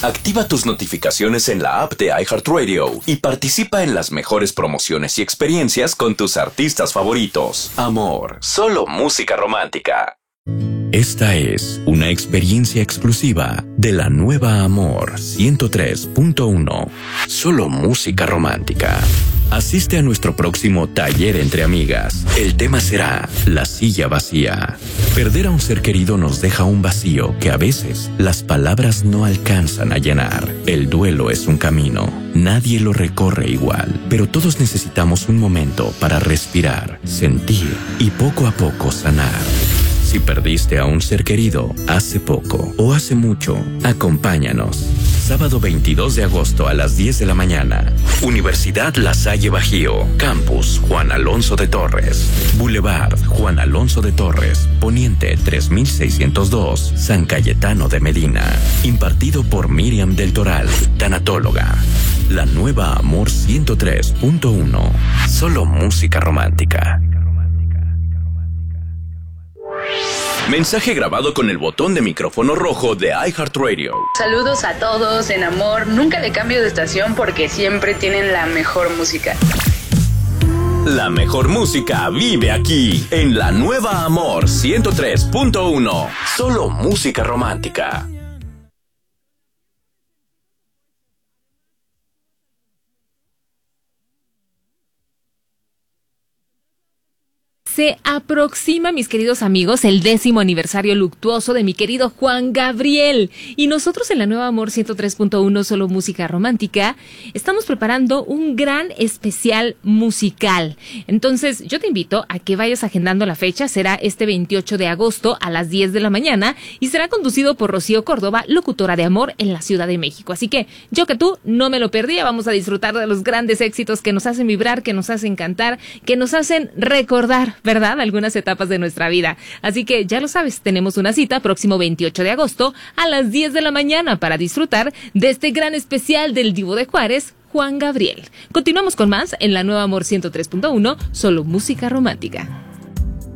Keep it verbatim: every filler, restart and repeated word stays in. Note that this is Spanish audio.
Activa tus notificaciones en la app de iHeartRadio y participa en las mejores promociones y experiencias con tus artistas favoritos. Amor, solo música romántica. Esta es una experiencia exclusiva de la nueva Amor ciento tres punto uno. Solo música romántica. Asiste a nuestro próximo taller entre amigas. El tema será la silla vacía. Perder a un ser querido nos deja un vacío que a veces las palabras no alcanzan a llenar. El duelo es un camino. Nadie lo recorre igual, pero todos necesitamos un momento para respirar, sentir y poco a poco sanar. Si perdiste a un ser querido hace poco o hace mucho, acompáñanos. Sábado veintidós de agosto a las diez de la mañana. Universidad La Salle Bajío. Campus Juan Alonso de Torres. Boulevard Juan Alonso de Torres. Poniente tres mil seiscientos dos. San Cayetano de Medina. Impartido por Miriam del Toral, tanatóloga. La nueva Amor ciento tres punto uno. Solo música romántica. Mensaje grabado con el botón de micrófono rojo de iHeartRadio. Saludos a todos en Amor. Nunca le cambio de estación porque siempre tienen la mejor música. La mejor música vive aquí, en la nueva Amor ciento tres punto uno. Solo música romántica. Se aproxima, mis queridos amigos, el décimo aniversario luctuoso de mi querido Juan Gabriel. Y nosotros en la nueva Amor ciento tres punto uno, solo música romántica, estamos preparando un gran especial musical. Entonces, yo te invito a que vayas agendando la fecha. Será este veintiocho de agosto a las diez de la mañana y será conducido por Rocío Córdoba, locutora de Amor en la Ciudad de México. Así que, yo que tú, no me lo perdí. Vamos a disfrutar de los grandes éxitos que nos hacen vibrar, que nos hacen cantar, que nos hacen recordar, ¿verdad?, algunas etapas de nuestra vida. Así que ya lo sabes, tenemos una cita próximo veintiocho de agosto a las diez de la mañana para disfrutar de este gran especial del Divo de Juárez, Juan Gabriel. Continuamos con más en la nueva Amor ciento tres punto uno, solo música romántica.